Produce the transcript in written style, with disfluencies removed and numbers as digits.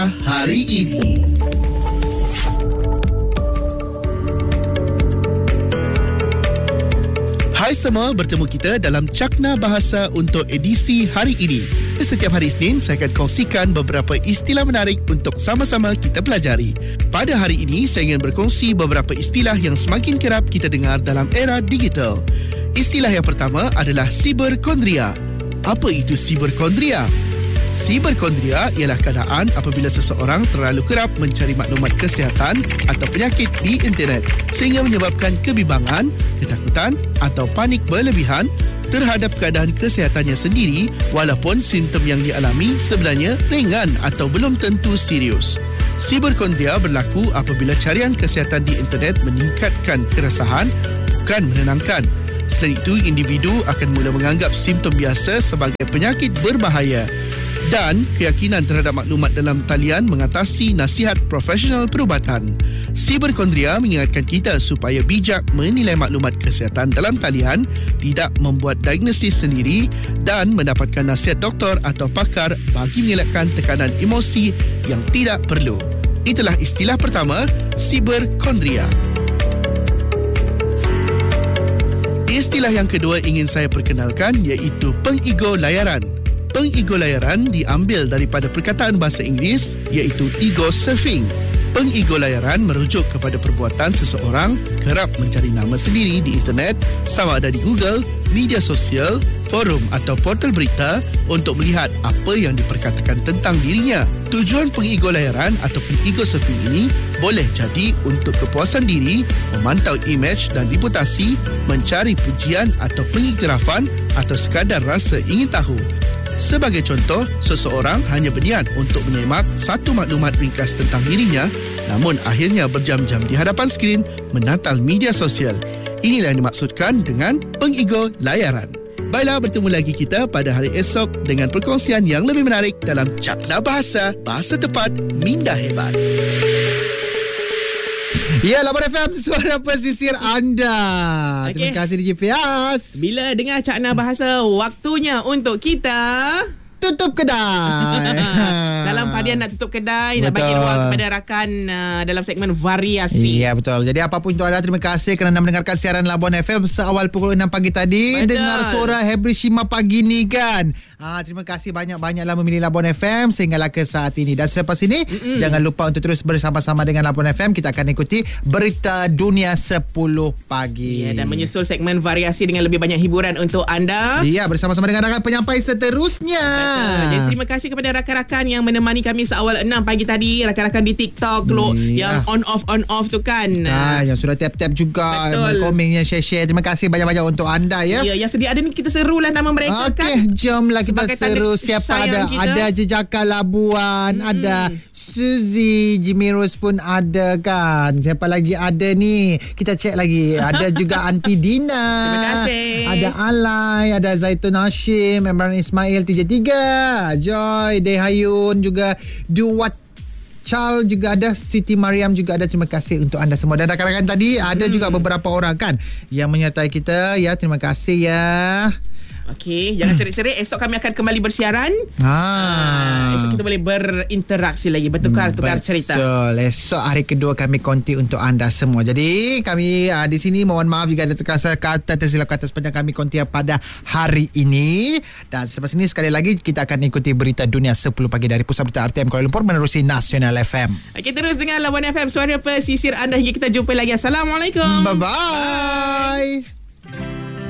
hari ini. Hai semua, bertemu kita dalam Cakna Bahasa untuk edisi hari ini. Setiap hari Isnin, saya akan kongsikan beberapa istilah menarik untuk sama-sama kita pelajari. Pada hari ini, saya ingin berkongsi beberapa istilah yang semakin kerap kita dengar dalam era digital. Istilah yang pertama adalah siberkondria. Apa itu siberkondria? Siberkondria ialah keadaan apabila seseorang terlalu kerap mencari maklumat kesihatan atau penyakit di internet sehingga menyebabkan kebimbangan, ketakutan atau panik berlebihan terhadap keadaan kesihatannya sendiri walaupun simptom yang dialami sebenarnya ringan atau belum tentu serius. Siberkondria berlaku apabila carian kesihatan di internet meningkatkan keresahan, bukan menenangkan. Selain itu, individu akan mula menganggap simptom biasa sebagai penyakit berbahaya dan keyakinan terhadap maklumat dalam talian mengatasi nasihat profesional perubatan. Siberkondria mengingatkan kita supaya bijak menilai maklumat kesihatan dalam talian, tidak membuat diagnosis sendiri dan mendapatkan nasihat doktor atau pakar bagi mengelakkan tekanan emosi yang tidak perlu. Itulah istilah pertama, siberkondria. Istilah yang kedua ingin saya perkenalkan iaitu pengego layaran. Pengego layaran diambil daripada perkataan bahasa Inggeris iaitu ego surfing. Pengego layaran merujuk kepada perbuatan seseorang kerap mencari nama sendiri di internet, sama ada di Google, media sosial, forum atau portal berita untuk melihat apa yang diperkatakan tentang dirinya. Tujuan pengego layaran ataupun ego surfing ini boleh jadi untuk kepuasan diri, memantau imej dan reputasi, mencari pujian atau pengiktirafan atau sekadar rasa ingin tahu. Sebagai contoh, seseorang hanya berniat untuk menyemak satu maklumat ringkas tentang dirinya, namun akhirnya berjam-jam di hadapan skrin menantal media sosial. Inilah yang dimaksudkan dengan pengego layaran. Baiklah, bertemu lagi kita pada hari esok dengan perkongsian yang lebih menarik dalam Cakna Bahasa, Bahasa Tepat, Minda Hebat. Ya, Labuan FM, suara pesisir anda. Okay. Terima kasih DJ Fias. Bila dengar Cakna Bahasa, waktunya untuk kita tutup kedai. Salam Padian nak tutup kedai. Betul. Nak bagi ruang kepada rakan dalam segmen variasi. Ya, betul. Jadi apapun itu anda, terima kasih kerana mendengarkan siaran Labuan FM seawal pukul 6 pagi tadi. Betul. Dengar suara Hebri Shima pagi ni kan. Terima kasih banyak-banyaklah memilih Labuan FM sehinggalah ke saat ini. Dan selepas ini, jangan lupa untuk terus bersama-sama dengan Labuan FM. Kita akan ikuti Berita Dunia 10 pagi. Ya, dan menyusul segmen variasi dengan lebih banyak hiburan untuk anda. Ya, bersama-sama dengan rakan penyampai seterusnya. Jadi terima kasih kepada rakan-rakan yang menemani kami seawal 6 pagi tadi. Rakan-rakan di TikTok yang on off tu kan. Yang sudah tap-tap juga, komen, yang share. Terima kasih banyak-banyak untuk anda ya. Ya, yang sedia ada ni kita serulah nama mereka kan. Okey, jomlah kita seru siapa ada. Kita. Ada Jejaka Labuan, ada Suzy, Jimmy Rose pun ada kan. Siapa lagi ada ni? Kita cek lagi. Ada juga Aunty Dina. Terima kasih. Ada Alai, ada Zaitun Hashim, Imran Ismail 33, Joy, Dehayun juga, Duwat Chal juga ada, Siti Mariam juga ada. Terima kasih untuk anda semua. Dan rakan-rakan tadi ada juga beberapa orang kan yang menyertai kita ya. Terima kasih ya. Okey, jangan serik-serik. Esok kami akan kembali bersiaran. Esok kita boleh berinteraksi lagi, bertukar-tukar cerita. Betul. Esok hari kedua kami konti untuk anda semua. Jadi kami di sini mohon maaf jika ada tersilap kata sepanjang kami konti pada hari ini. Dan selepas ini sekali lagi kita akan ikuti Berita Dunia 10 pagi dari Pusat Berita RTM Kuala Lumpur menerusi Nasional FM. Okey, terus dengan Labuan FM, suara pesisir anda hingga kita jumpa lagi. Assalamualaikum. Bye-bye.